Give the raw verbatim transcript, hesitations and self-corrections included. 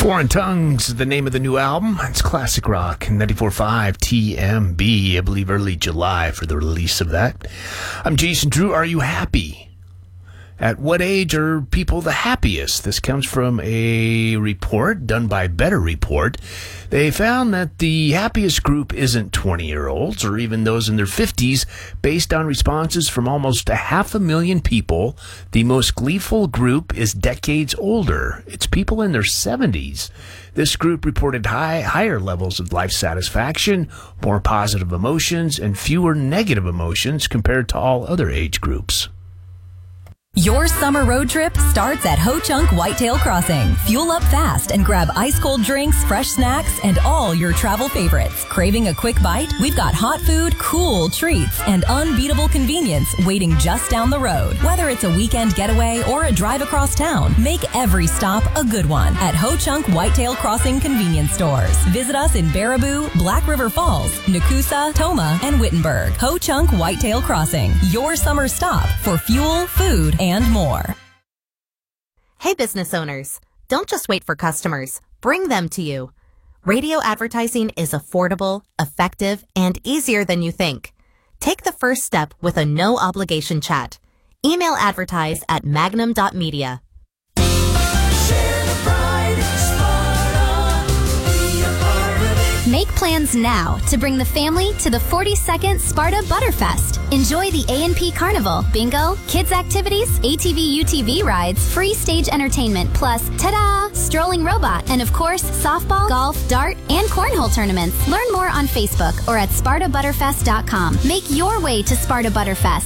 Foreign Tongues, the name of the new album. It's classic rock, ninety-four point five T M B, I believe early July for the release of that. I'm Jason Drew. Are you happy? At what age are people the happiest? This comes from a report done by Better Report. They found that the happiest group isn't twenty-year-olds or even those in their fifties. Based on responses from almost a half a million people, the most gleeful group is decades older. It's people in their seventies. This group reported high, higher levels of life satisfaction, more positive emotions, and fewer negative emotions compared to all other age groups. Your summer road trip starts at Ho Chunk Whitetail Crossing. Fuel up fast and grab ice-cold drinks, fresh snacks, and all your travel favorites. Craving a quick bite? We've got hot food, cool treats, and unbeatable convenience waiting just down the road. Whether it's a weekend getaway or a drive across town, make every stop a good one at Ho Chunk Whitetail Crossing convenience stores. Visit us in Baraboo, Black River Falls, Nakusa, Toma, and Wittenberg. Ho Chunk Whitetail Crossing, your summer stop for fuel, food, and more. Hey business owners, don't just wait for customers. Bring them to you. Radio advertising is affordable, effective, and easier than you think. Take the first step with a no-obligation chat. Email advertise at magnum dot media. Make plans now to bring the family to the forty-second Sparta Butterfest. Enjoy the A and P Carnival, bingo, kids activities, A T V U T V rides, free stage entertainment, plus, ta-da, strolling robot, and of course, softball, golf, dart, and cornhole tournaments. Learn more on Facebook or at sparta butterfest dot com. Make your way to Sparta Butterfest.